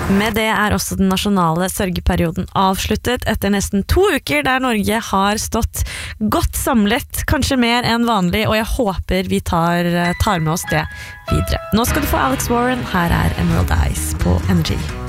Med det også den nasjonale sørgeperioden avsluttet etter nesten 2 uker der Norge har stått godt samlet, kanskje mer enn vanlig, og jeg håper vi tar med oss det videre. Nå skal du få Alex Warren, her Emerald Eyes på Energy.